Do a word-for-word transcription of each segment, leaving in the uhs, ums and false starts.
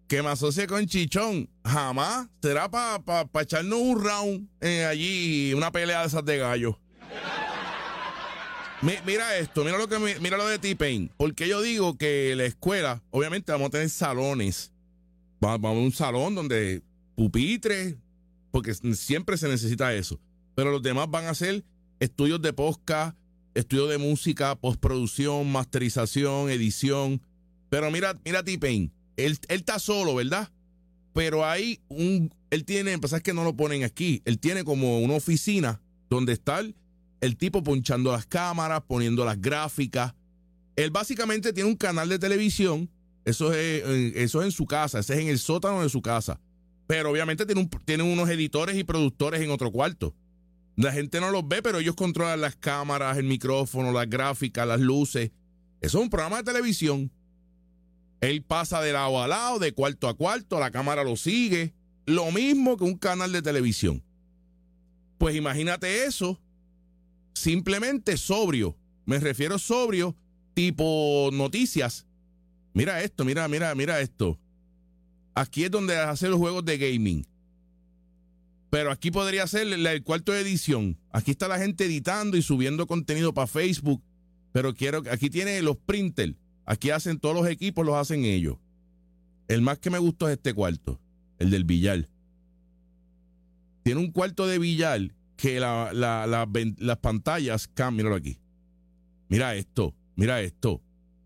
que me asocie con Chichón, jamás. Será para pa, pa echarnos un round eh, allí, una pelea de esas de gallo. Mi, mira esto, mira lo que mira lo de T-Pain. Porque yo digo que la escuela, obviamente vamos a tener salones. Vamos a un salón donde pupitres, porque siempre se necesita eso. Pero los demás van a hacer estudios de podcast, estudios de música, postproducción, masterización, edición. Pero mira, mira T-Pain. Él, él está solo, ¿verdad? Pero hay un... Él tiene... Pues es que no lo ponen aquí. Él tiene como una oficina donde está el, el tipo ponchando las cámaras, poniendo las gráficas. Él básicamente tiene un canal de televisión. Eso es, eso es en su casa. Ese es en el sótano de su casa. Pero obviamente tiene, un, tiene unos editores y productores en otro cuarto. La gente no los ve, pero ellos controlan las cámaras, el micrófono, las gráficas, las luces. Eso es un programa de televisión. Él pasa de lado a lado, de cuarto a cuarto, la cámara lo sigue. Lo mismo que un canal de televisión. Pues imagínate eso, simplemente sobrio. Me refiero sobrio, tipo noticias. Mira esto, mira, mira, mira esto. Aquí es donde hace los juegos de gaming. Pero aquí podría ser el, el cuarto de edición. Aquí está la gente editando y subiendo contenido para Facebook. Pero quiero, aquí tiene los printers. Aquí hacen todos los equipos, los hacen ellos. El más que me gustó es este cuarto, el del billar. Tiene un cuarto de billar que la, la, la, las pantallas cambian. Míralo aquí. Mira esto, mira esto.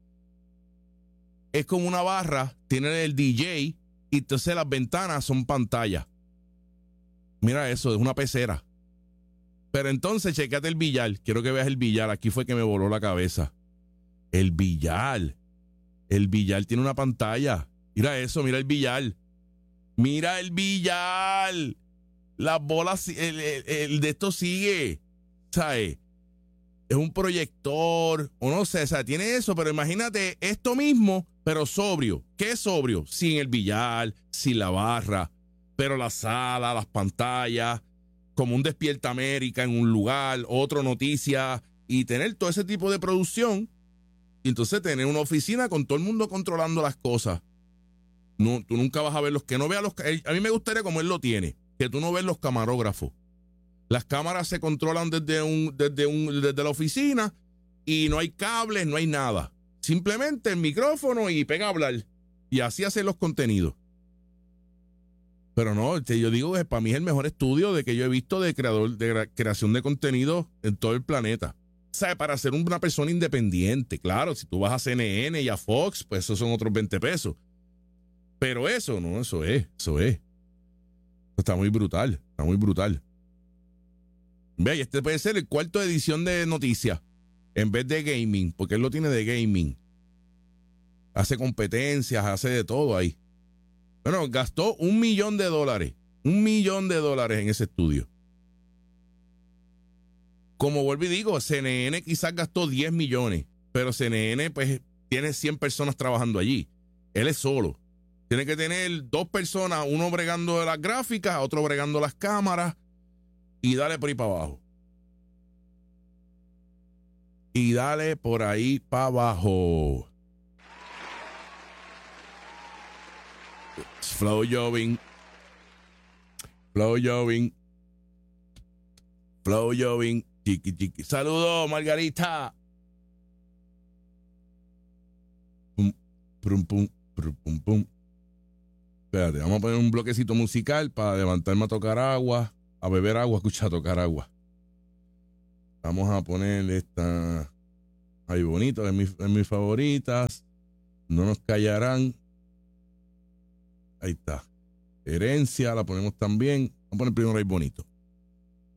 Es como una barra, tiene el D J y entonces las ventanas son pantallas. Mira eso, es una pecera. Pero entonces, checate el billar. Quiero que veas el billar. Aquí fue que me voló la cabeza. El billar. El billar tiene una pantalla. Mira eso, mira el billar. Mira el billar. Las bolas, el, el, el de esto sigue. ¿Sabes? Es un proyector. O no sé, o sea, tiene eso, pero imagínate esto mismo, pero sobrio. ¿Qué es sobrio? Sin el billar, sin la barra, pero la sala, las pantallas, como un Despierta América en un lugar, otro noticia, y tener todo ese tipo de producción. Y entonces tener una oficina con todo el mundo controlando las cosas. No, tú nunca vas a ver los que no vean los... A mí me gustaría como él lo tiene, que tú no ves los camarógrafos. Las cámaras se controlan desde, un, desde, un, desde la oficina y no hay cables, no hay nada. Simplemente el micrófono y pega a hablar. Y así hacen los contenidos. Pero no, yo digo que para mí es el mejor estudio de que yo he visto de creador de creación de contenido en todo el planeta. O sea, para ser una persona independiente, claro, si tú vas a C N N y a Fox, pues esos son otros veinte pesos. Pero eso, no, eso es, eso es. Está muy brutal, está muy brutal. Ve, y este puede ser el cuarto de edición de noticias, en vez de gaming, porque él lo tiene de gaming. Hace competencias, hace de todo ahí. Bueno, gastó un millón de dólares, un millón de dólares en ese estudio. Como vuelvo y digo, C N N quizás gastó diez millones, pero C N N pues tiene cien personas trabajando allí. Él es solo. Tiene que tener dos personas, uno bregando las gráficas, otro bregando las cámaras, y dale por ahí para abajo. Y dale por ahí para abajo. Flow Jovin. Flow Jovin. Flow Jovin. Chiqui, chiqui. Saludos, Margarita. Pum, pum, pum, pum, pum, pum. Espérate, vamos a poner un bloquecito musical para levantarme a tocar agua, a beber agua, escucha, a tocar agua. Vamos a poner esta ahí bonito, en, mi, en mis favoritas. No nos callarán. Ahí está. Herencia, la ponemos también. Vamos a poner primero ahí bonito.